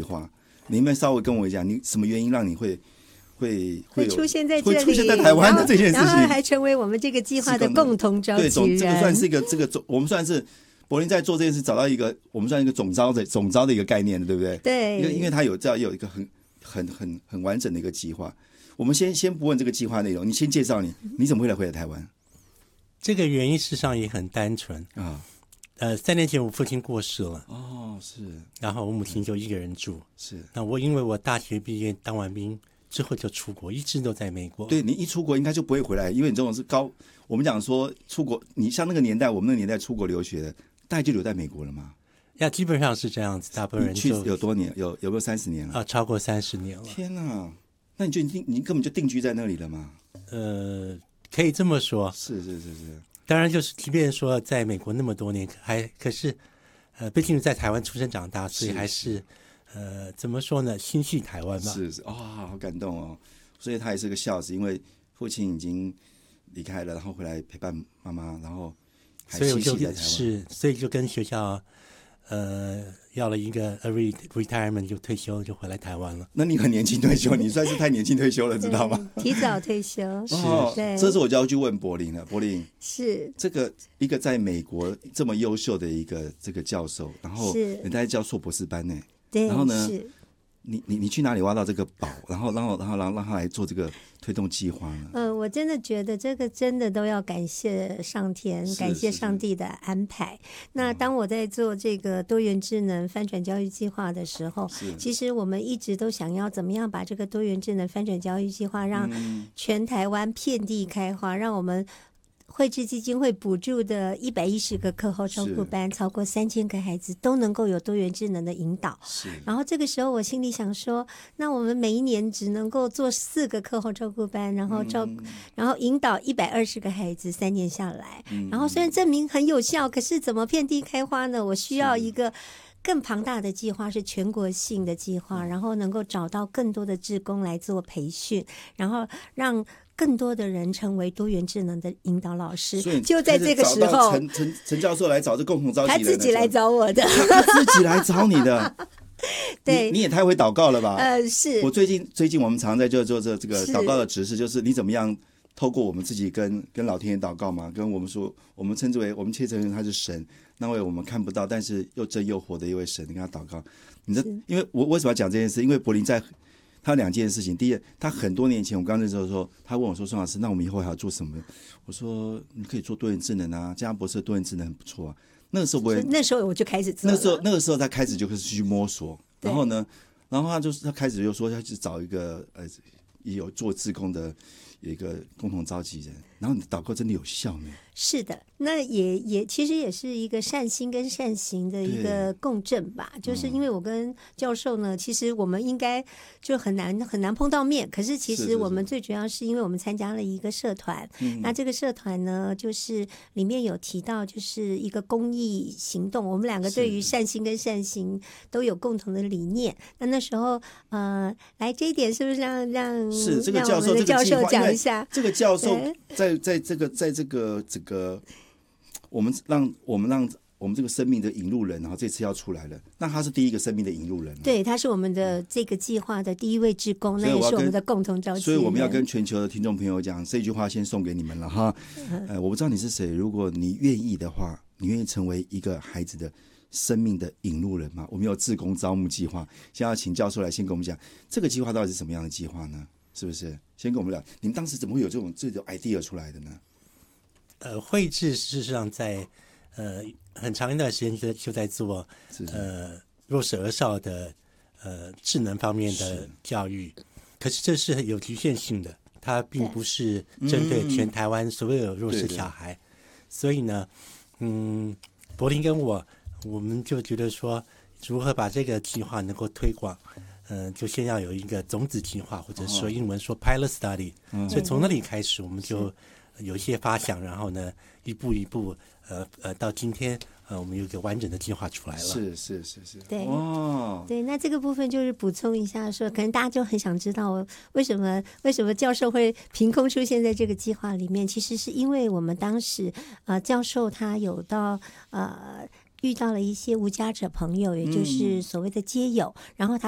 计划，你能不能稍微跟我讲，你什么原因让你会出现在这里， 会出现在台湾的这件事情， 然后还成为我们这个计划的共同召集人。 对，这个算是一个我们算是柏林在做这件事，找到一个我们算一个总召的一个概念，对不对？ 对， 因为他有一个很完整的一个计划。我们先不问这个计划内容，你先介绍你怎么会回来台湾？ 这个原因事实上也很单纯啊。3年前我父亲过世了， 是， 然后我母亲就一个人住， 是。 那我因为我大学毕业当完兵之后就出国，一直都在美国。 对，你一出国应该就不会回来，因为你这种是我们讲说出国，你像那个年代，我们那个年代出国留学的，大概就留在美国了嘛。 基本上是这样子，大部分人去有多年？有没有30年了？ 超过30年了。 天哪！那你根本就定居在那里了吗？ 可以这么说。 是。 当然，就是即便说在美国那么多年，可是毕竟在台湾出生长大，所以还是怎么说呢？心系台湾嘛。 是好感动哦。所以他也是个孝子，因为父亲已经离开了，然后回来陪伴妈妈，然后还心系在台湾。 所以就跟学校要了一个 retirement 就退休，就回来台湾了。 那你很年轻退休，你算是太年轻退休了，知道吗？ 提早退休。 对，这次我就要去问柏林了。柏林是这个一个在美国这么优秀的一个这个教授，然后人家教硕博士班呢。 对， 然后呢？你去哪里挖到这个宝，然后让他来做这个推动计划呢？ 我真的觉得这个真的都要感谢上天，感谢上帝的安排。那当我在做这个多元智能翻转教育计划的时候，其实我们一直都想要怎么样把这个多元智能翻转教育计划让全台湾遍地开花，让我们惠智基金会补助的110个课后照顾班，超过3000个孩子都能够有多元智能的引导。然后这个时候我心里想说，那我们每一年只能够做4个课后照顾班，然后引导120个孩子3年下来。然后虽然证明很有效，可是怎么遍地开花呢？我需要一个更庞大的计划，是全国性的计划，然后能够找到更多的志工来做培训，然后让更多的人成为多元智能的引导老师。就在这个时候， 陈教授来找这共同召集人， 他自己来找我的， 他自己来找你的。 对， 你也太会祷告了吧？ 是。 我最近我们常在做这个祷告的指示，就是你怎么样透过我们自己跟老天爷祷告嘛，跟我们说，我们称之为我们切承认他是神，那位我们看不到但是又真又活的一位神，你跟他祷告。因为我为什么要讲这件事？因为柏林在他有2件事情。第一，他很多年前我刚认识的时候，他问我说：“宋老师，那我们以后还要做什么？”我说：“你可以做多元智能啊，加上博士的多元智能很不错啊。”那时候我就开始做了。 那个时候他开始就是去摸索，然后呢，他开始就说他去找一个有做志工的有一个共同召集人，然后你的祷告真的有效呢。 是的，那也其实也是一个善心跟善行的一个共振吧。就是因为我跟教授呢，其实我们应该就很难碰到面，可是其实我们最主要是因为我们参加了一个社团，那这个社团呢，就是里面有提到就是一个公益行动，我们2个对于善心跟善行都有共同的理念。那时候来这一点是不是让这个教授讲一下？ 这个教授在这个我们让我们这个生命的引路人，然后这次要出来了，那他是第一个生命的引路人。 对，他是我们的这个计划的第一位志工，那也是我们的共同召集人。 所以我们要跟全球的听众朋友讲这句话，先送给你们了哈。我不知道你是谁，如果你愿意的话，你愿意成为一个孩子的生命的引路人吗？我们有志工招募计划，现在要请教授来先跟我们讲这个计划到底是什么样的计划呢？是不是？先跟我们聊，你们当时怎么会有这种 idea 出来的呢？ 惠智事实上在很长一段时间就在做弱势儿少的智能方面的教育，可是这是有局限性的，它并不是针对全台湾所有弱势小孩。所以呢，柏林跟我们就觉得说，如何把这个计划能够推广，就先要有一个种子计划，或者说英文说 pilot study。所以从那里开始，我们就有一些发想，然后呢，一步一步，到今天，我们有一个完整的计划出来了。 是， 对，对，那这个部分就是补充一下说，可能大家就很想知道为什么教授会凭空出现在这个计划里面？其实是因为我们当时教授他有到遇到了一些无家者朋友，也就是所谓的街友，然后他